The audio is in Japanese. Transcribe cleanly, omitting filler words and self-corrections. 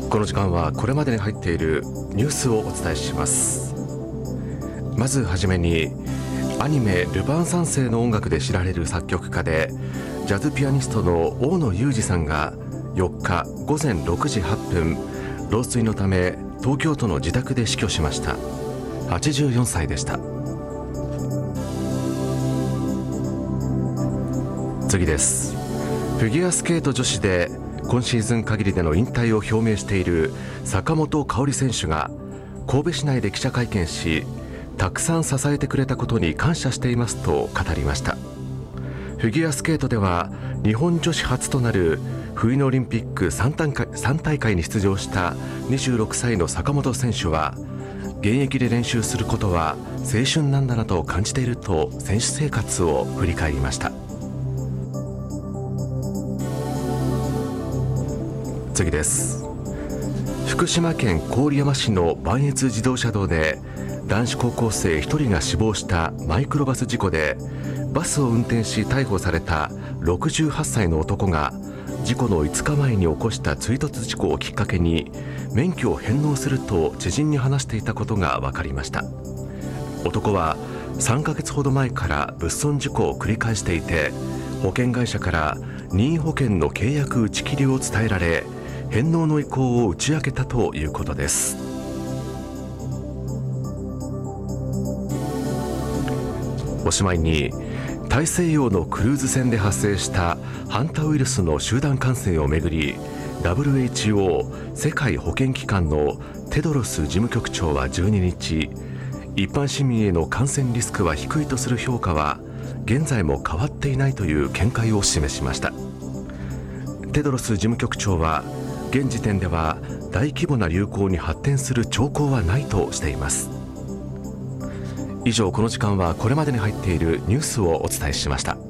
この時間はこれまでに入っているニュースをお伝えします。まずはじめに、アニメルパン三世の音楽で知られる作曲家でジャズピアニストの大野雄二さんが4日午前6時8分老衰のため東京都の自宅で死去しました。84歳でした。次です。フィギュアスケート女子で今シーズン限りでの引退を表明している坂本花織選手が神戸市内で記者会見し、たくさん支えてくれたことに感謝していますと語りました。フィギュアスケートでは日本女子初となる冬のオリンピック3大会に出場した26歳の坂本選手は、現役で練習することは青春なんだなと感じていると選手生活を振り返りました。次です。福島県郡山市の磐越自動車道で男子高校生1人が死亡したマイクロバス事故で、バスを運転し逮捕された68歳の男が事故の5日前に起こした追突事故をきっかけに免許を返納すると知人に話していたことが分かりました。男は3ヶ月ほど前から物損事故を繰り返していて、保険会社から任意保険の契約打ち切りを伝えられ、返納の意向を打ち明けたということです。おしまいに、大西洋のクルーズ船で発生したハンタウイルスの集団感染をめぐり、 WHO 世界保健機関のテドロス事務局長は12日、一般市民への感染リスクは低いとする評価は現在も変わっていないという見解を示しました。テドロス事務局長は、現時点では大規模な流行に発展する兆候はないとしています。以上、この時間はこれまでに入っているニュースをお伝えしました。